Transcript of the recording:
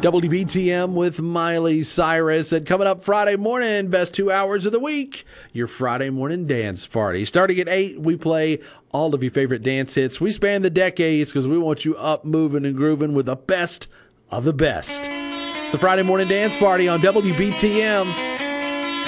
WBTM with Miley Cyrus. And coming up Friday morning, best 2 hours of the week, your Friday morning dance party. Starting at 8, we play all of your favorite dance hits. We span the decades because we want you up, moving, and grooving with the best of the best. It's the Friday morning dance party on WBTM.